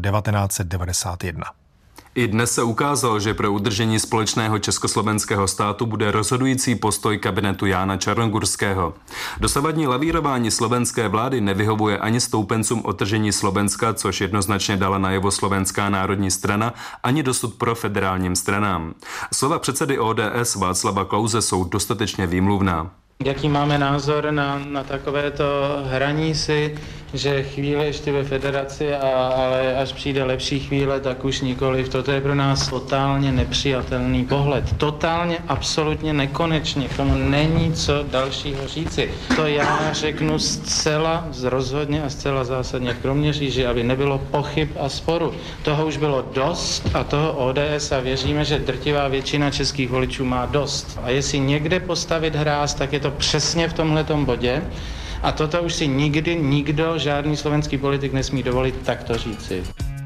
1991. I dnes se ukázalo, že pro udržení společného československého státu bude rozhodující postoj kabinetu Jána Čarnogurského. Dosavadní lavírování slovenské vlády nevyhovuje ani stoupencům odtržení Slovenska, což jednoznačně dala najevo Slovenská národní strana, ani dosud pro federálním stranám. Slova předsedy ODS Václava Klause jsou dostatečně výmluvná. Jaký máme názor na takovéto hraní si, že chvíli ještě ve federaci, ale až přijde lepší chvíle, tak už nikoliv. Toto je pro nás totálně nepřijatelný pohled. Totálně, absolutně nekonečně. K tomu není co dalšího říci. To já řeknu zcela rozhodně a zcela zásadně v Kroměříži, aby nebylo pochyb a sporu. Toho už bylo dost a toho ODS a věříme, že drtivá většina českých voličů má dost. A jestli někde postavit hráz, tak je to přesně v tomhletom bodě. A toto už si nikdy nikdo, žádný slovenský politik nesmí dovolit takto říci.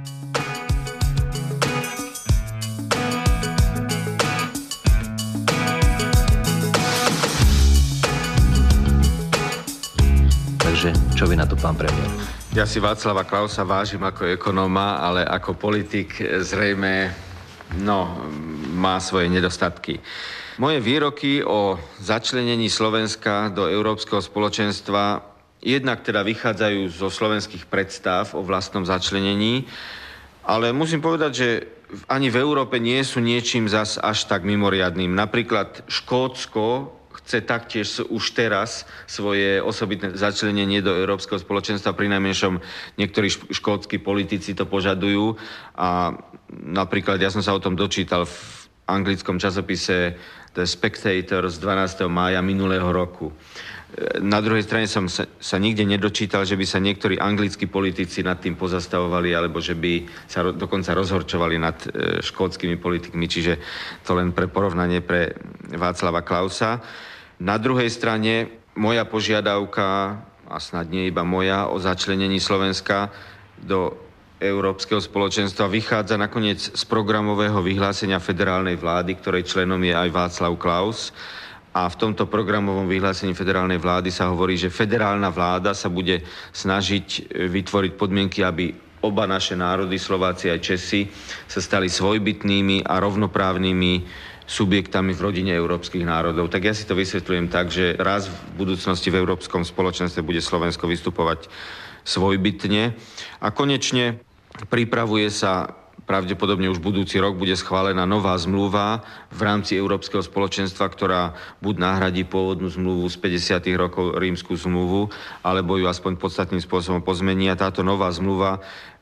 Takže čo vy na to, pán premiér? Ja si Václava Klausa vážim ako ekonóma, ale ako politik zrejme má svoje nedostatky. Moje výroky o začlenení Slovenska do Európskeho spoločenstva jednak teda vychádzajú zo slovenských predstav o vlastnom začlenení, ale musím povedať, že ani v Európe nie sú niečím zas až tak mimoriadnym. Napríklad Škótsko chce taktiež už teraz svoje osobitné začlenenie do Európskeho spoločenstva, prinajmenšom niektorí škótski politici to požadujú a napríklad ja som sa o tom dočítal v anglickom časopise The Spectator z 12. mája minulého roku. Na druhej strane som sa nikde nedočítal, že by sa niektorí anglickí politici nad tým pozastavovali, alebo že by sa dokonca rozhorčovali nad škótskymi politikmi, čiže to len pre porovnanie pre Václava Klausa. Na druhej strane moja požiadavka, a snad nie iba moja, o začlenení Slovenska do Európskeho spoločenstva vychádza nakoniec z programového vyhlásenia federálnej vlády, ktorej členom je aj Václav Klaus. A v tomto programovom vyhlásení federálnej vlády sa hovorí, že federálna vláda sa bude snažiť vytvoriť podmienky, aby oba naše národy, Slováci a Česi, sa stali svojbytnými a rovnoprávnymi subjektami v rodine európskych národov. Tak ja si to vysvetľujem tak, že raz v budúcnosti v Európskom spoločenstve bude Slovensko vystupovať svojbytne. A konečne pripravuje sa, pravdepodobne už budúci rok bude schválená nová zmluva v rámci Európskeho spoločenstva, ktorá buď nahradí pôvodnú zmluvu z 50. rokov, Rímsku zmluvu, alebo ju aspoň podstatným spôsobom pozmení. A táto nová zmluva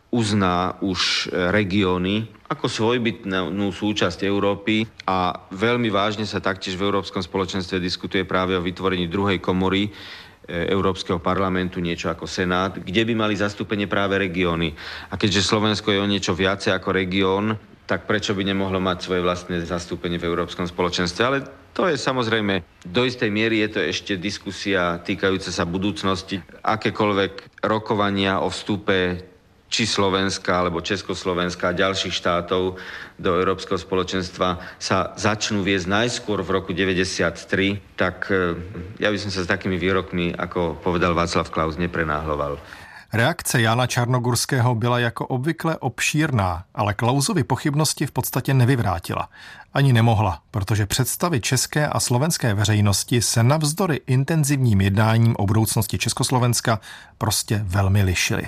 uzná už regióny ako svojbytnú súčasť Európy a veľmi vážne sa taktiež v Európskom spoločenstve diskutuje práve o vytvorení druhej komory Európskeho parlamentu, niečo ako Senát, kde by mali zastúpenie práve regióny. A keďže Slovensko je o niečo viacej ako región, tak prečo by nemohlo mať svoje vlastné zastúpenie v Európskom spoločenstve? Ale to je samozrejme, do istej miery je to ešte diskusia týkajúca sa budúcnosti. Akékoľvek rokovania o vstupe či Slovenska, alebo Československa a ďalších štátov do Európskeho spoločenstva sa začnú viesť najskôr v roku 93, tak ja by som sa s takými výrokmi, ako povedal Václav Klaus, neprenáhloval. Reakce Jána Čarnogurského byla jako obvykle obšírná, ale Klausovi pochybnosti v podstatě nevyvrátila. Ani nemohla, protože představy české a slovenské veřejnosti se navzdory intenzivním jednáním o budoucnosti Československa prostě velmi lišily.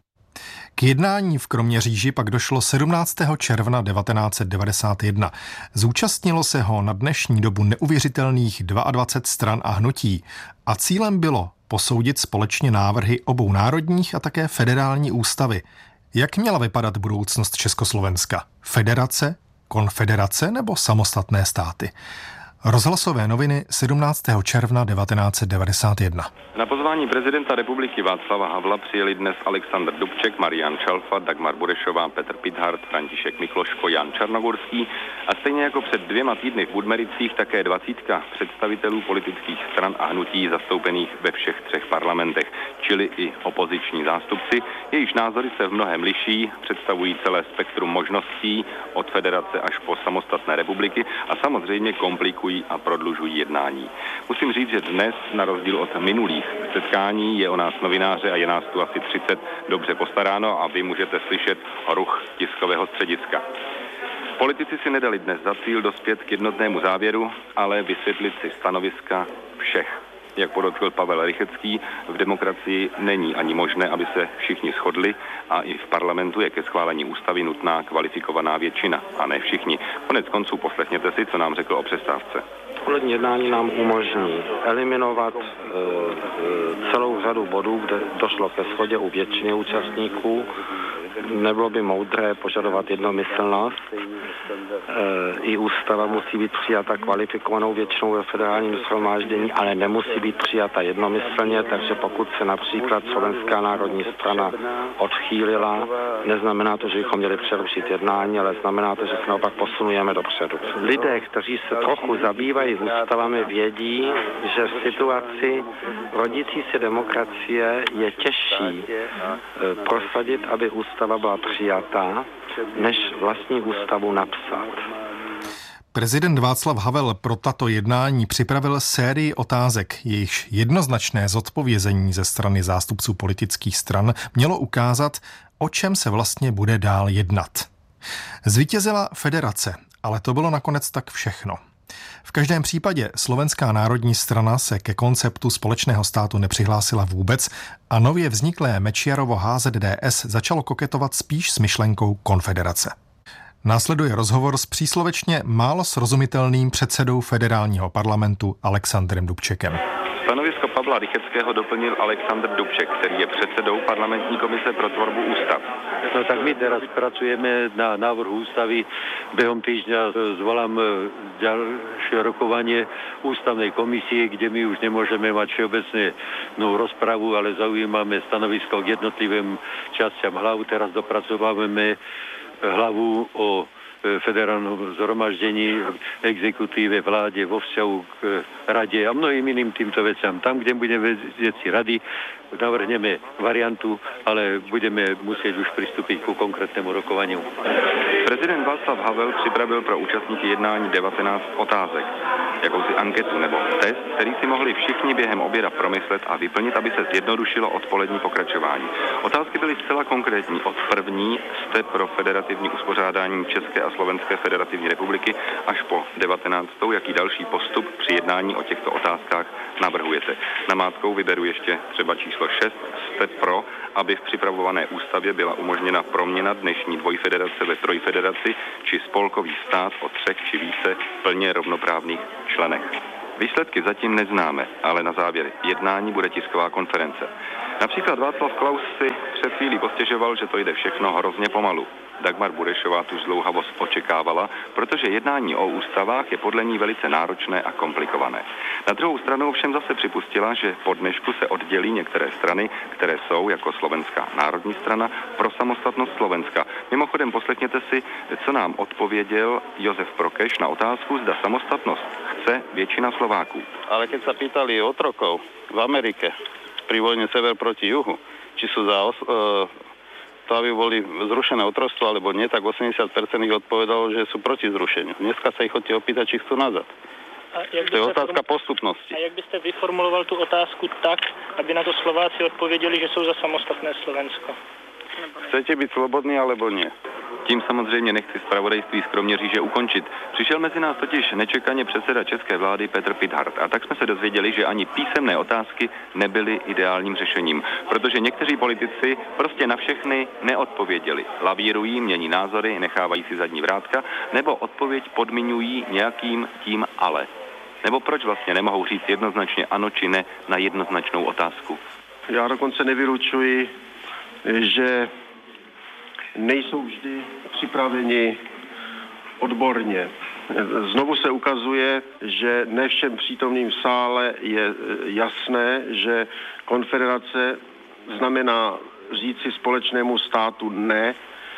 K jednání v Kroměříži pak došlo 17. června 1991. Zúčastnilo se ho na dnešní dobu neuvěřitelných 22 stran a hnutí a cílem bylo posoudit společně návrhy obou národních a také federální ústavy. Jak měla vypadat budoucnost Československa? Federace, konfederace nebo samostatné státy? Rozhlasové noviny 17. června 1991. Na pozvání prezidenta republiky Václava Havla přijeli dnes Alexandr Dubček, Marian Čalfa, Dagmar Burešová, Petr Pithart, František Mikloško, Jan Čarnogurský a stejně jako před 2 týdny v Budmericích také 20 představitelů politických stran a hnutí zastoupených ve všech 3 parlamentech, čili i opoziční zástupci, jejichž názory se v mnohém liší, představují celé spektrum možností od federace až po samostatné republiky a samozřejmě komplikují a prodlužují jednání. Musím říct, že dnes, na rozdíl od minulých setkání, je o nás novináře a je nás tu asi 30 dobře postaráno a vy můžete slyšet ruch tiskového střediska. Politici si nedali dnes za cíl dospět k jednotnému závěru, ale vysvětlit si stanoviska všech. Jak podotkl Pavel Rychecký, v demokracii není ani možné, aby se všichni shodli a i v parlamentu je ke schválení ústavy nutná kvalifikovaná většina a ne všichni. Konec konců poslechněte si, co nám řekl o přestávce. Odpolední jednání nám umožní eliminovat celou řadu bodů, kde došlo ke shodě u většiny účastníků. Nebylo by moudré požadovat jednomyslnost. I ústava musí být přijata kvalifikovanou většinou ve federálním shromáždění, ale nemusí být přijata jednomyslně, takže pokud se například Slovenská národní strana odchýlila, neznamená to, že bychom měli přerušit jednání, ale znamená to, že se naopak posunujeme dopředu. Lidé, kteří se trochu zabývají ústavami, vědí, že v situaci rodící se demokracie je těžší prosadit, aby ústava byla přijata, než vlastní ústavu napsat. Prezident Václav Havel pro tato jednání připravil sérii otázek, jejichž jednoznačné zodpovězení ze strany zástupců politických stran mělo ukázat, o čem se vlastně bude dál jednat. Zvítězila federace, ale to bylo nakonec tak všechno. V každém případě Slovenská národní strana se ke konceptu společného státu nepřihlásila vůbec a nově vzniklé Mečiarovo HZDS začalo koketovat spíš s myšlenkou konfederace. Následuje rozhovor s příslovečně málo srozumitelným předsedou federálního parlamentu Alexandrem Dubčekem. Stanovisko Pavla Rycheckého doplnil Alexandr Dubček, který je předsedou parlamentní komise pro tvorbu ústav. No tak my teraz pracujeme na návrhu ústavy. Behom týždňa zvolám ďalšie rokovanie ústavnej komisie, kde my už nemôžeme mať všeobecne rozpravu, ale zaujímame stanovisko k jednotlivým častiam hlavu. Teraz dopracovávame hlavu o federálnom zhromaždení, exekutíve, vláde, vo vzťahu k rade a mnohým iným týmto veciam. Tam, kde budeme vedieť si rady, navrhneme variantu, ale budeme musieť už pristúpiť ku konkrétnemu rokovaniu. Prezident Václav Havel připravil pro účastníky jednání 19 otázek. Jakousi anketu nebo test, který si mohli všichni během oběda promyslet a vyplnit, aby se zjednodušilo odpolední pokračování. Otázky byly zcela konkrétní. Od první jste pro federativní uspořádání České a Slovenské federativní republiky až po 19. Jaký další postup při jednání o těchto otázkách navrhujete? Namátkou vyberu ještě třeba číslo 6. Jste pro, aby v připravované ústavě byla umožněna proměna dnešní dvojfederace ve trojfederaci či spolkový stát o 3 či více plně rovnoprávných členech. Výsledky zatím neznáme, ale na závěr jednání bude tisková konference. Například Václav Klaus si před chvílí postěžoval, že to jde všechno hrozně pomalu. Dagmar Burešová tu zdlouhavost očekávala, protože jednání o ústavách je podle ní velice náročné a komplikované. Na druhou stranu ovšem zase připustila, že po dnešku se oddělí některé strany, které jsou, jako Slovenská národní strana, pro samostatnost Slovenska. Mimochodem poslechněte si, co nám odpověděl Jozef Prokeš na otázku, zda samostatnost chce většina Slováků. Ale keď sa pýtali otrokov v Amerike pri vojne sever proti juhu, či sú za to, aby boli zrušené otroctvo, alebo nie, tak 80% ich odpovedalo, že sú proti zrušeniu. Dneska sa ich chodíte opýtať, či chcú nazad. To je otázka postupnosti. A jak byste vyformuloval tu otázku tak, aby na to Slováci odpověděli, že jsou za samostatné Slovensko? Chcete být slobodní, alebo nie? Tím samozřejmě nechci zpravodajství z Kroměříže ukončit. Přišel mezi nás totiž nečekaně předseda české vlády Petr Pithart a tak jsme se dozvěděli, že ani písemné otázky nebyly ideálním řešením, protože někteří politici prostě na všechny neodpověděli. Lavírují, mění názory, nechávají si zadní vrátka, nebo odpověď podmiňují nějakým tím ale. Nebo proč vlastně nemohou říct jednoznačně ano či ne na jednoznačnou otázku? Já dokonce nevylučuji, že nejsou vždy připraveni odborně. Znovu se ukazuje, že ne všem přítomným v sále je jasné, že konfederace znamená říci společnému státu ne,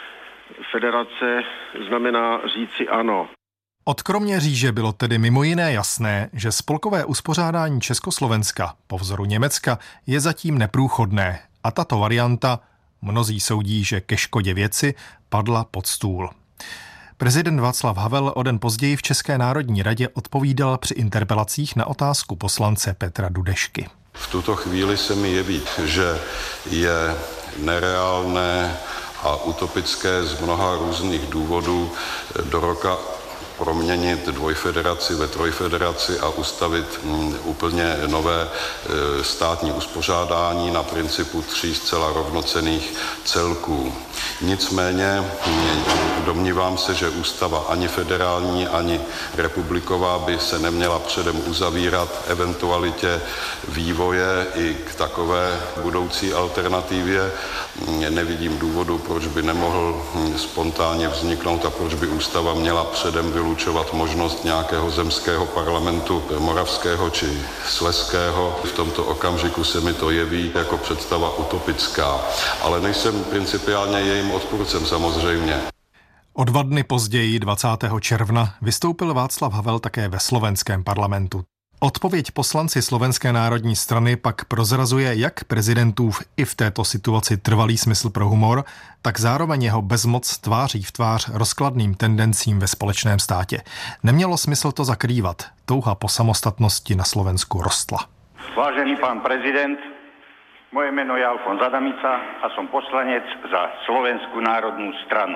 federace znamená říci ano. Od Kroměříže bylo tedy mimo jiné jasné, že spolkové uspořádání Československa po vzoru Německa je zatím neprůchodné a tato varianta, mnozí soudí, že ke škodě věci, padla pod stůl. Prezident Václav Havel o den později v České národní radě odpovídal při interpelacích na otázku poslance Petra Dudešky. V tuto chvíli se mi jeví, že je nereálné a utopické z mnoha různých důvodů do roka proměnit dvojfederaci ve trojfederaci a ustavit úplně nové státní uspořádání na principu 3 zcela rovnocenných celků. Nicméně domnívám se, že ústava ani federální, ani republiková by se neměla předem uzavírat eventualitě vývoje i k takové budoucí alternativě. Nevidím důvodu, proč by nemohl spontánně vzniknout a proč by ústava měla předem vylučovat možnost nějakého zemského parlamentu moravského či slezského. V tomto okamžiku se mi to jeví jako představa utopická, ale nejsem principiálně jejím odpůrcem samozřejmě. O 2 dny později, 20. června, vystoupil Václav Havel také ve slovenském parlamentu. Odpověď poslanci Slovenské národní strany pak prozrazuje jak prezidentův i v této situaci trvalý smysl pro humor, tak zároveň jeho bezmoc tváří v tvář rozkladným tendencím ve společném státě. Nemělo smysl to zakrývat. Touha po samostatnosti na Slovensku rostla. Vážený pán prezident, moje meno je Alfons Adamica a som poslanec za Slovenskú národnú stranu.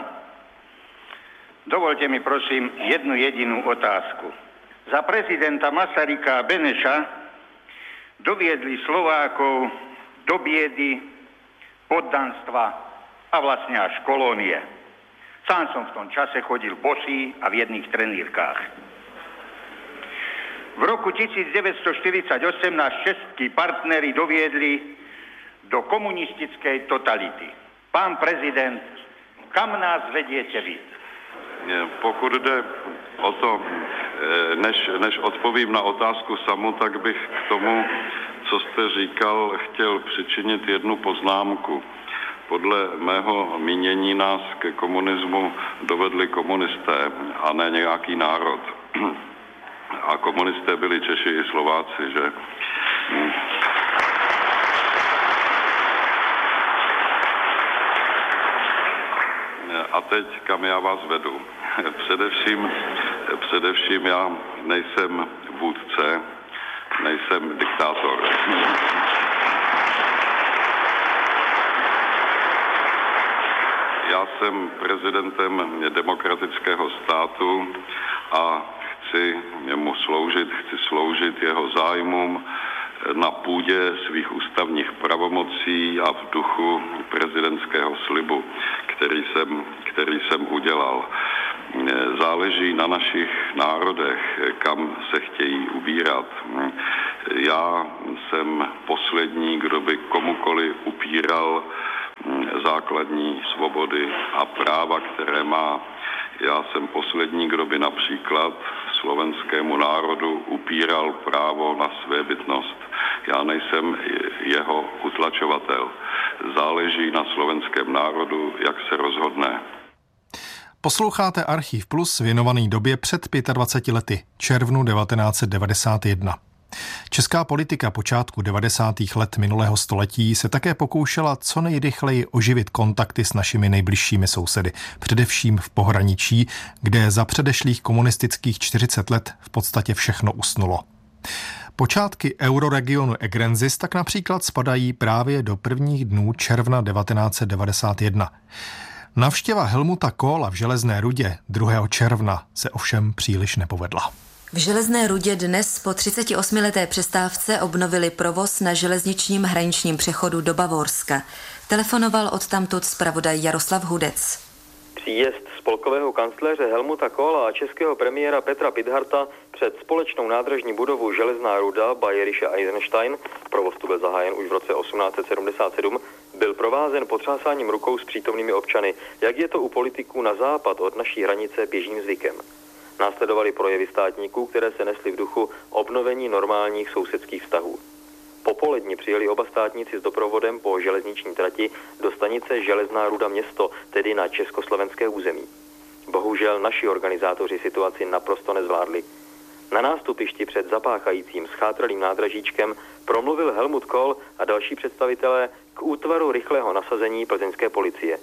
Dovolte mi prosím jednu jedinú otázku. Za prezidenta Masaryka a Beneša doviedli Slovákov do biedy, poddanstva a vlastne až kolónie. Sám som v tom čase chodil bosý a v jedných trenírkách. V roku 1948 nás českí partneri doviedli do komunistickej totality. Pán prezident, kam nás vediete vy? Pokud jde o to, než odpovím na otázku samu, tak bych k tomu, co jste říkal, chtěl přičinit jednu poznámku. Podle mého mínění nás ke komunismu dovedli komunisté a ne nějaký národ. A komunisté byli Češi i Slováci, že? A teď, kam já vás vedu? Především já nejsem vůdce, nejsem diktátor. Já jsem prezidentem demokratického státu a chci sloužit jeho zájmům na půdě svých ústavních pravomocí a v duchu prezidentského slibu, který jsem udělal. Záleží na našich národech, kam se chtějí ubírat. Já jsem poslední, kdo by komukoli upíral základní svobody a práva, které má. Já jsem poslední, kdo by například slovenskému národu upíral právo na svébytnost. Já nejsem jeho utlačovatel. Záleží na slovenském národu, jak se rozhodne. Posloucháte Archiv Plus věnovaný době před 25 lety, červnu 1991. Česká politika počátku 90. let minulého století se také pokoušela co nejrychleji oživit kontakty s našimi nejbližšími sousedy, především v pohraničí, kde za předešlých komunistických 40 let v podstatě všechno usnulo. Počátky euroregionu Egrensis tak například spadají právě do prvních dnů června 1991. Navštěva Helmuta Kohla v Železné Rudě 2. června se ovšem příliš nepovedla. V Železné Rudě dnes po 38leté přestávce obnovili provoz na železničním hraničním přechodu do Bavorska. Telefonoval odtamtud zpravodaj Jaroslav Hudec. Příjezd spolkového kancléře Helmuta Kohla a českého premiéra Petra Pidharta před společnou nádražní budovu Železná Ruda Bayerische Eisenstein, provoz tu byl zahájen už v roce 1877, byl provázen potřásáním rukou s přítomnými občany, jak je to u politiků na západ od naší hranice běžným zvykem. Následovaly projevy státníků, které se nesly v duchu obnovení normálních sousedských vztahů. Popolední přijeli oba státníci s doprovodem po železniční trati do stanice Železná Ruda město, tedy na československé území. Bohužel naši organizátoři situaci naprosto nezvládli. Na nástupišti před zapáchajícím schátralým nádražíčkem promluvil Helmut Kohl a další představitelé k útvaru rychlého nasazení plzeňské policie.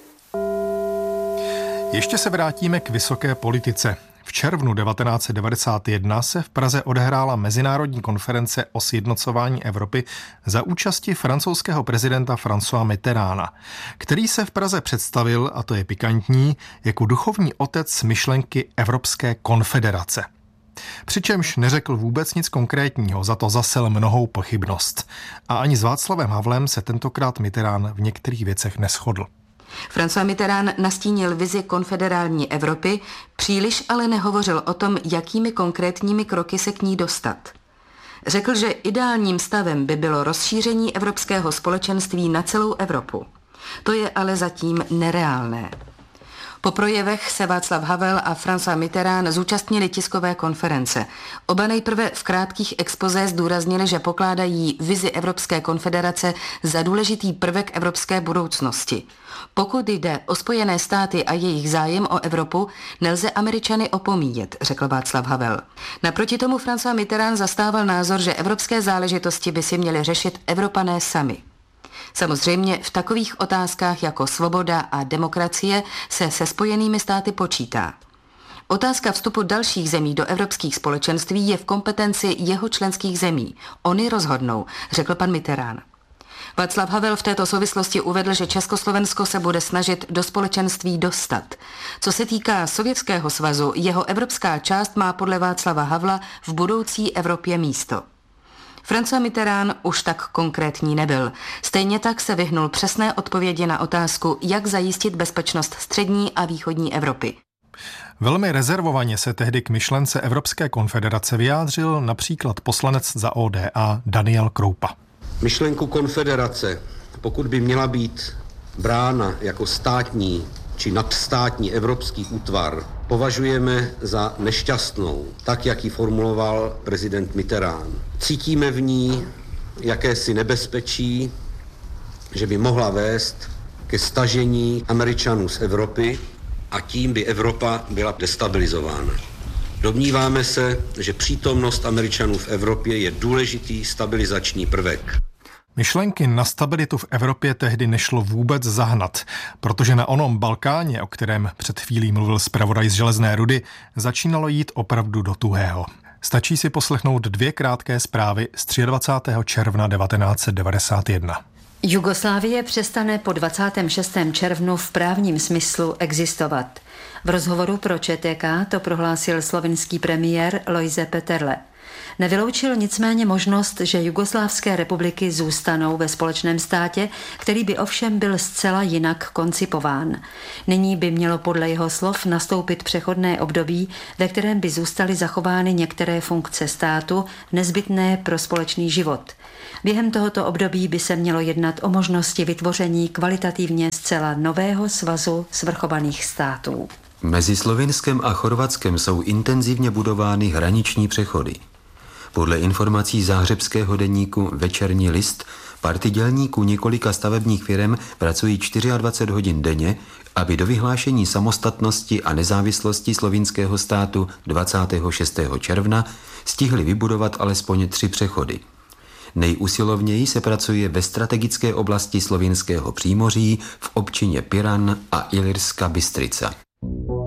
Ještě se vrátíme k vysoké politice. V červnu 1991 se v Praze odehrála mezinárodní konference o sjednocování Evropy za účasti francouzského prezidenta Françoise Mitterranda, který se v Praze představil, a to je pikantní, jako duchovní otec myšlenky Evropské konfederace. Přičemž neřekl vůbec nic konkrétního, za to zasel mnohou pochybnost. A ani s Václavem Havlem se tentokrát Mitterrand v některých věcech neshodl. François Mitterrand nastínil vizi konfederální Evropy, příliš ale nehovořil o tom, jakými konkrétními kroky se k ní dostat. Řekl, že ideálním stavem by bylo rozšíření evropského společenství na celou Evropu. To je ale zatím nereálné. Po projevech se Václav Havel a François Mitterrand zúčastnili tiskové konference. Oba nejprve v krátkých expozé zdůraznili, že pokládají vizi Evropské konfederace za důležitý prvek evropské budoucnosti. Pokud jde o Spojené státy a jejich zájem o Evropu, nelze Američany opomíjet, řekl Václav Havel. Naproti tomu François Mitterrand zastával názor, že evropské záležitosti by si měli řešit Evropané sami. Samozřejmě v takových otázkách jako svoboda a demokracie se Spojenými státy počítá. Otázka vstupu dalších zemí do evropských společenství je v kompetenci jeho členských zemí. Oni rozhodnou, řekl pan Mitterrand. Václav Havel v této souvislosti uvedl, že Československo se bude snažit do společenství dostat. Co se týká Sovětského svazu, jeho evropská část má podle Václava Havla v budoucí Evropě místo. François Mitterrand už tak konkrétní nebyl. Stejně tak se vyhnul přesné odpovědi na otázku, jak zajistit bezpečnost střední a východní Evropy. Velmi rezervovaně se tehdy k myšlence Evropské konfederace vyjádřil například poslanec za ODA Daniel Kroupa. Myšlenku konfederace, pokud by měla být brána jako státní či nadstátní evropský útvar, považujeme za nešťastnou, tak jak ji formuloval prezident Mitterrand. Cítíme v ní jakési nebezpečí, že by mohla vést ke stažení Američanů z Evropy a tím by Evropa byla destabilizována. Domníváme se, že přítomnost Američanů v Evropě je důležitý stabilizační prvek. Myšlenky na stabilitu v Evropě tehdy nešlo vůbec zahnat, protože na onom Balkáně, o kterém před chvílí mluvil zpravodaj z Železné rudy, začínalo jít opravdu do tuhého. Stačí si poslechnout 2 krátké zprávy z 23. června 1991. Jugoslávie přestane po 26. červnu v právním smyslu existovat. V rozhovoru pro ČTK to prohlásil slovinský premiér Lojze Peterle. Nevyloučil nicméně možnost, že jugoslávské republiky zůstanou ve společném státě, který by ovšem byl zcela jinak koncipován. Nyní by mělo podle jeho slov nastoupit přechodné období, ve kterém by zůstaly zachovány některé funkce státu nezbytné pro společný život. Během tohoto období by se mělo jednat o možnosti vytvoření kvalitativně zcela nového svazu svrchovaných států. Mezi Slovinskem a Chorvatskem jsou intenzivně budovány hraniční přechody. Podle informací záhřebského deníku Večerní list party dělníků několika stavebních firem pracují 24 hodin denně, aby do vyhlášení samostatnosti a nezávislosti slovinského státu 26. června stihli vybudovat alespoň 3 přechody. Nejusilovněji se pracuje ve strategické oblasti slovinského přímoří v občině Piran a Ilirska Bystrica.